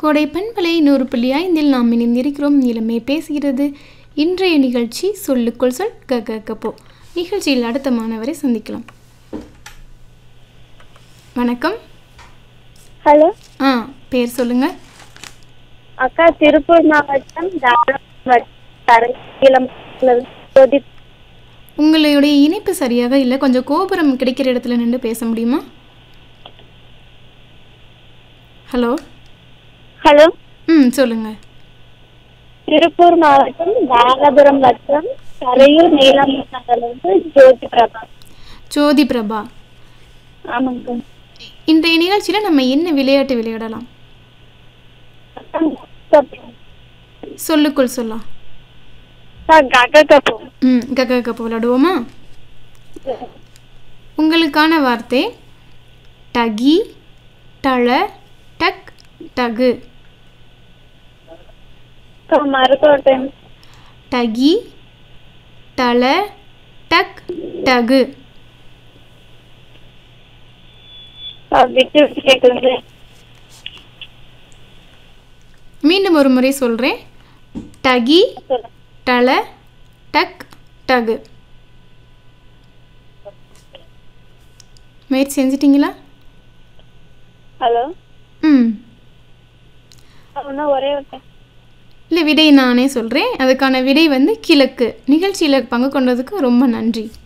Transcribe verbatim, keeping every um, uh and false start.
கோடை பண்பலை நூறு புள்ளி ஐந்தில் நாம் இணைந்திருக்கிறோம். இளமை பேசுகிறது. இன்றைய நிகழ்ச்சி சொல்லுக்குள் சொல் கக்கப்போ. நிகழ்ச்சியில் அடுத்த மாணவரை சந்திக்கலாம். வணக்கம். ஹலோ. ஆ பேர் சொல்லுங்க. அக்கா, திருப்பூர் மாவட்டம். உங்களுடைய இணைப்பு சரியாக இல்லை. கொஞ்சம் கோபுரம் கிடைக்கிற இடத்துல நின்று பேச முடியுமா? ஹலோ. ஹலோ. ம் சொல்லுங்க. திருப்பூர் மாவட்டம் தாராபுரம் வட்டம் கரையூர் நீலம் நகர்லேருந்து ஜோதி பிரபா. ஜோதி பிரபா. ஆமாங்க. இன்றைய நிகழ்ச்சியில் நம்ம என்ன விளையாட்டு விளையாடலாம்? சொல்லுக்குள் சொல்லலாம். ம் கக கப்பு விளையாடுவோமா? உங்களுக்கான வார்த்தை டகி டள டக் டகு. டகி டள டக் டகு. மீண்டும் ஒரு முறை சொல்றேன். டகி டள டக் டகு. முயற்சி செஞ்சிட்டீங்களா? ஹலோ. ம் ஒரே இல்லை, விடை நானே சொல்கிறேன். அதுக்கான விடை வந்து கிழக்கு. நிகழ்ச்சியில் பங்கு கொண்டதுக்கு ரொம்ப நன்றி.